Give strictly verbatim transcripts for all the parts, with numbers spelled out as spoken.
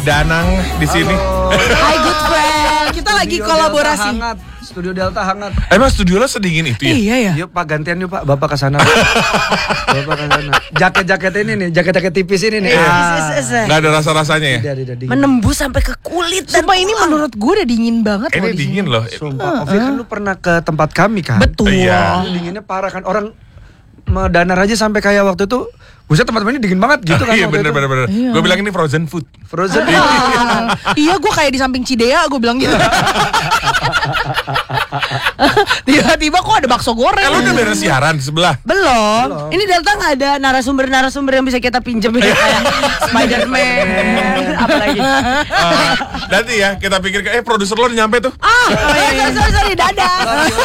Danang di sini. Hi good friend. Kita lagi Studio kolaborasi. Delta hangat. Studio Delta hangat. Emang studio lo sedingin itu ya? Iya ya. Yuk Pak, gantian yuk Pak, Bapak ke sana. Bapak ke sana. Jaket-jaket ini nih, jaket-jaket tipis ini nih. Iya. Ah. Nggak ada rasa-rasanya ya? Tidak, tidak, dingin. Menembus sampai ke kulit. dan Sumpah ini tulang. menurut gue udah dingin banget Ini loh di dingin sini. loh. Sumpah, Ovi kan lu pernah ke tempat kami kan? Betul. Iya. Itu dinginnya parah kan, orang mendanar aja sampai kayak waktu itu. Buset, teman-teman ini dingin banget gitu kan. Iya waktu bener itu. bener bener. Iya. Gue bilang ini frozen food. Frozen. Ah, iya gue kayak di samping Cidea gue bilang gitu. Tiba-tiba kok ada bakso goreng. Kalau udah beres siaran di sebelah. Belum. Ini Delta nggak ada narasumber-narasumber yang bisa kita pinjam ya kayak Spider-Man, apalagi. Uh, nanti ya kita pikir eh produser lo udah nyampe tuh. Ah, sorry, sorry, sorry, dadah.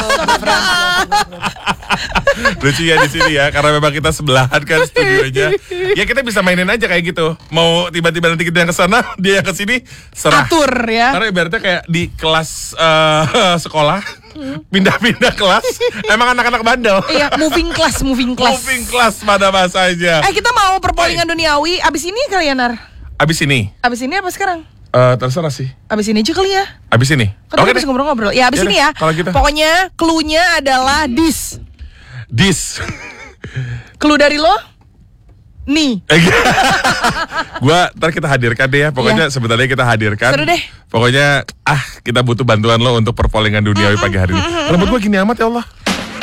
Lucu ya di sini ya karena memang kita sebelahan kan studionya. Ya kita bisa mainin aja kayak gitu. Mau tiba-tiba nanti kita yang kesana, dia yang kesini serah. Atur ya. Karena ibaratnya kayak di kelas uh, sekolah pindah-pindah kelas. Emang anak-anak bandel. Iya, moving class, moving class. Moving class pada masanya. Eh kita mau perpolingan duniawi abis ini kali ya Nar? Abis ini, Abis ini apa sekarang? uh, terserah sih. Abis ini aja kali ya. Abis ini. Kan Oke kita deh. bisa ngobrol-ngobrol. Ya abis Yaudah, ini ya. kalau gitu. Pokoknya cluenya adalah this. Dis. Clue dari lo? Nih. Gua ntar kita hadirkan deh ya. Pokoknya Iya. sebenarnya kita hadirkan. Seru deh. Pokoknya ah kita butuh bantuan lo untuk perpolingan duniawi pagi hari ini. Rambut gua gini amat ya Allah.